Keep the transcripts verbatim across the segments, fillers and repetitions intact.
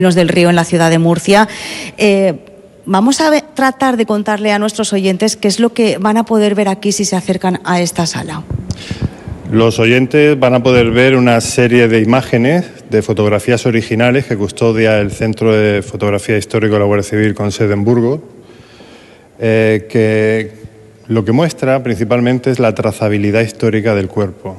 del Río en la ciudad de Murcia. Eh, vamos a ver, tratar de contarle a nuestros oyentes qué es lo que van a poder ver aquí si se acercan a esta sala. Los oyentes van a poder ver una serie de imágenes de fotografías originales que custodia el Centro de Fotografía Histórico de la Guardia Civil con sede en Burgos, eh, que lo que muestra principalmente es la trazabilidad histórica del cuerpo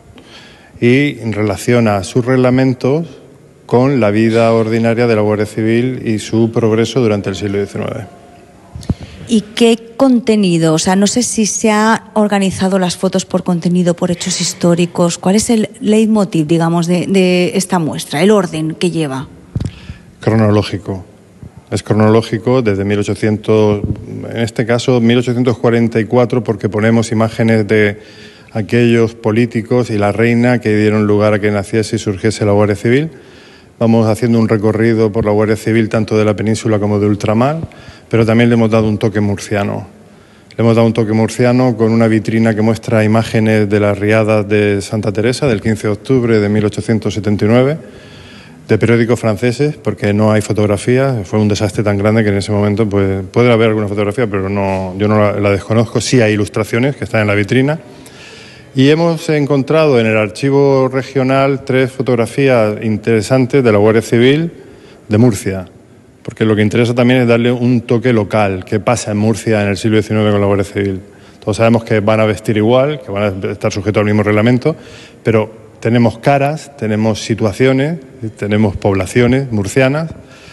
y relaciona sus reglamentos con la vida ordinaria de la Guardia Civil y su progreso durante el siglo diecinueve. ¿Y qué contenido? O sea, no sé si se ha organizado las fotos por contenido, por hechos históricos. ¿Cuál es el leitmotiv, digamos, de, de esta muestra, el orden que lleva? Cronológico. Es cronológico desde mil ochocientos, en este caso mil ochocientos cuarenta y cuatro, porque ponemos imágenes de aquellos políticos y la reina que dieron lugar a que naciese y surgiese la Guardia Civil. Vamos haciendo un recorrido por la Guardia Civil tanto de la península como de ultramar, pero también le hemos dado un toque murciano. Le hemos dado un toque murciano con una vitrina que muestra imágenes de las riadas de Santa Teresa del quince de octubre de mil ochocientos setenta y nueve, de periódicos franceses, porque no hay fotografías. Fue un desastre tan grande que en ese momento pues, puede haber alguna fotografía, pero no, yo no la, la desconozco. Sí hay ilustraciones que están en la vitrina. Y hemos encontrado en el archivo regional tres fotografías interesantes de la Guardia Civil de Murcia, porque lo que interesa también es darle un toque local, qué pasa en Murcia en el siglo diecinueve con la Guardia Civil. Todos sabemos que van a vestir igual, que van a estar sujetos al mismo reglamento, pero tenemos caras, tenemos situaciones, tenemos poblaciones murcianas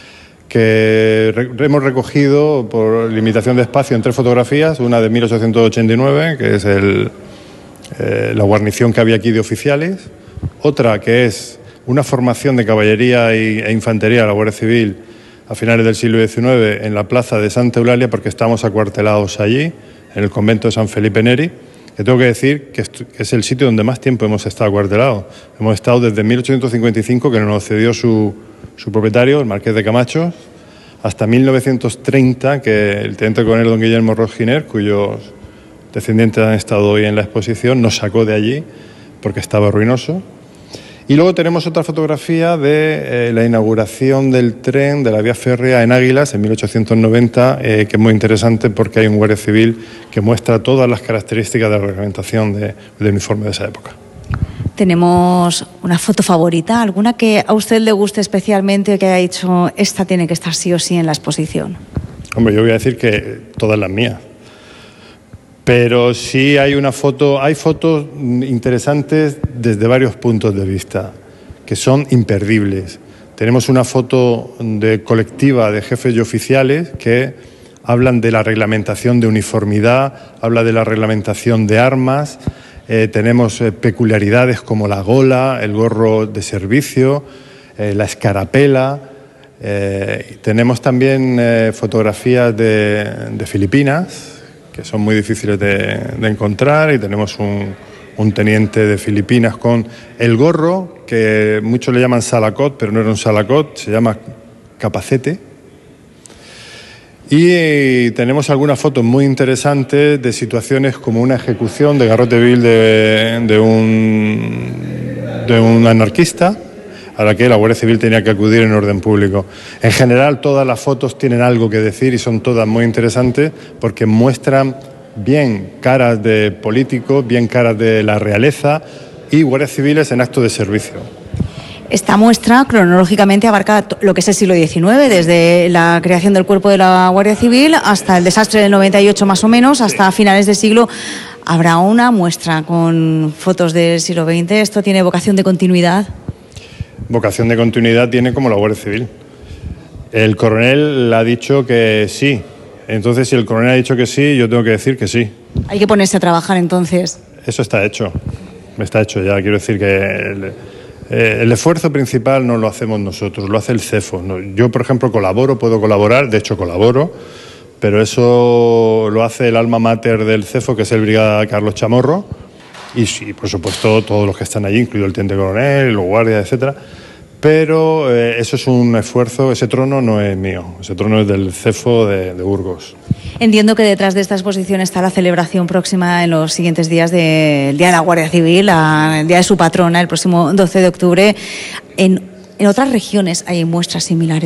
que hemos recogido por limitación de espacio en tres fotografías, una de mil ochocientos ochenta y nueve, que es el... Eh, la guarnición que había aquí de oficiales, otra que es una formación de caballería y, e infantería de la Guardia Civil a finales del siglo diecinueve en la plaza de Santa Eulalia, porque estamos acuartelados allí, en el convento de San Felipe Neri, que tengo que decir que, que es el sitio donde más tiempo hemos estado acuartelados. Hemos estado desde mil ochocientos cincuenta y cinco, que nos cedió su, su propietario, el marqués de Camacho, hasta mil novecientos treinta, que el teniente coronel don Guillermo Rosginer, cuyos descendientes han estado hoy en la exposición, nos sacó de allí porque estaba ruinoso. Y luego tenemos otra fotografía de eh, la inauguración del tren de la vía férrea en Águilas en mil ochocientos noventa, eh, que es muy interesante porque hay un guardia civil que muestra todas las características de la reglamentación de, del uniforme de esa época. ¿Tenemos una foto favorita? ¿Alguna que a usted le guste especialmente o que haya dicho esta tiene que estar sí o sí en la exposición? Hombre, yo voy a decir que todas las mías. Pero sí hay una foto, hay fotos interesantes desde varios puntos de vista, que son imperdibles. Tenemos una foto de colectiva de jefes y oficiales que hablan de la reglamentación de uniformidad, habla de la reglamentación de armas, eh, tenemos eh, peculiaridades como la gola, el gorro de servicio, eh, la escarapela. Eh, tenemos también eh, fotografías de, de Filipinas, que son muy difíciles de, de encontrar, y tenemos un, un teniente de Filipinas con el gorro, que muchos le llaman salacot, pero no era un salacot, se llama capacete. Y tenemos algunas fotos muy interesantes de situaciones como una ejecución de garrote vil de, de, un, de un anarquista, a la que la Guardia Civil tenía que acudir en orden público. En general, todas las fotos tienen algo que decir y son todas muy interesantes porque muestran bien caras de políticos, bien caras de la realeza y guardias civiles en acto de servicio. Esta muestra cronológicamente abarca lo que es el siglo diecinueve, desde la creación del cuerpo de la Guardia Civil hasta el desastre del noventa y ocho más o menos, hasta finales de siglo. ¿Habrá una muestra con fotos del siglo veinte? ¿Esto tiene vocación de continuidad? Vocación de continuidad tiene como la Guardia Civil. El coronel ha dicho que sí. Entonces, si el coronel ha dicho que sí, yo tengo que decir que sí. Hay que ponerse a trabajar entonces. Eso está hecho. Está hecho ya. Quiero decir que el, eh, el esfuerzo principal no lo hacemos nosotros, lo hace el CEFO. Yo, por ejemplo, colaboro, puedo colaborar, de hecho colaboro, pero eso lo hace el alma mater del CEFO, que es el brigada Carlos Chamorro. Y sí, por supuesto, todos los que están allí, incluido el teniente coronel, los guardias, etcétera. Pero eh, eso es un esfuerzo, ese trono no es mío, ese trono es del CEFO de, de Burgos. Entiendo que detrás de esta exposición está la celebración próxima en los siguientes días del Día de la Guardia Civil, la, el Día de su patrona, el próximo doce de octubre. En en otras regiones hay muestras similares.